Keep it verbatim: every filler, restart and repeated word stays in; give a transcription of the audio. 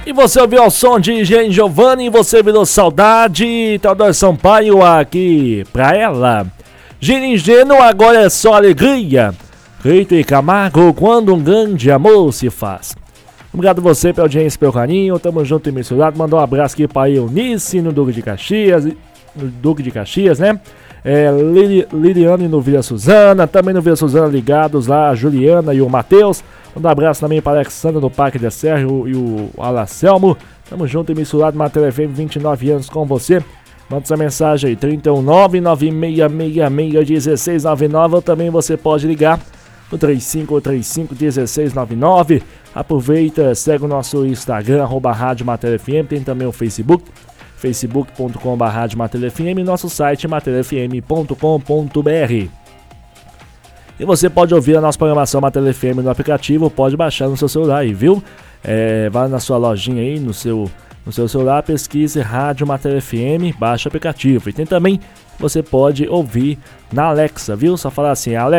E você ouviu o som de Jean Giovanni, você virou saudade, Teodoro Sampaio aqui pra ela. Gino Ingênuo, agora é só alegria. Cleito e Camargo, quando um grande amor se faz. Obrigado você pela audiência, pelo carinho, tamo junto e misturado. Mandar um abraço aqui pra Eunice no Duque de Caxias, no Duque de Caxias, né? É, Liliane no Vila Suzana, também no Vila Suzana ligados lá, a Juliana e o Matheus. Manda um abraço também para a Alexandra no Parque da Serra e o, e o Alacelmo. Tamo junto e misturado, Matéria F M, vinte e nove anos com você. Manda essa mensagem aí, trinta e um, nove nove seis seis seis, um seis nove nove, ou também você pode ligar no trinta e cinco, trinta e cinco, dezesseis noventa e nove. Aproveita, segue o nosso Instagram, arroba Rádio Matéria F M, tem também o Facebook, facebook ponto com barra Rádio Matéria F M, e nosso site matéria f m ponto com ponto b r. E você pode ouvir a nossa programação Matéria F M no aplicativo, pode baixar no seu celular aí, viu? É, vai na sua lojinha aí, no seu, no seu celular, pesquise Rádio Matéria F M, baixa o aplicativo. E tem também, você pode ouvir na Alexa, viu? Só falar assim, Alexa,